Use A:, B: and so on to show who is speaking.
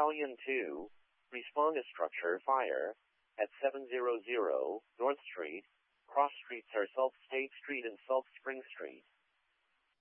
A: Battalion 2, respond to structure fire at 700 North Street. Cross streets are Salt State Street and Salt Spring Street.